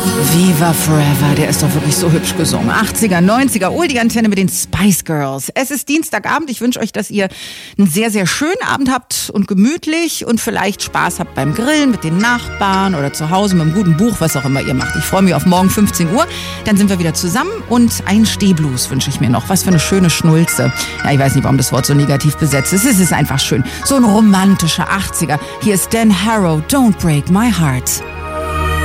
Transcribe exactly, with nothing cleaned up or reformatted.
Viva Forever, der ist doch wirklich so hübsch gesungen. achtziger, neunziger, oh, die Antenne mit den Spice Girls. Es ist Dienstagabend, ich wünsche euch, dass ihr einen sehr, sehr schönen Abend habt und gemütlich und vielleicht Spaß habt beim Grillen mit den Nachbarn oder zu Hause mit einem guten Buch, was auch immer ihr macht. Ich freue mich auf morgen fünfzehn Uhr, dann sind wir wieder zusammen und ein Stehblues wünsche ich mir noch. Was für eine schöne Schnulze. Ja, ich weiß nicht, warum das Wort so negativ besetzt ist. Es ist einfach schön. So ein romantischer achtziger. Hier ist Dan Harrow, Don't Break My Heart.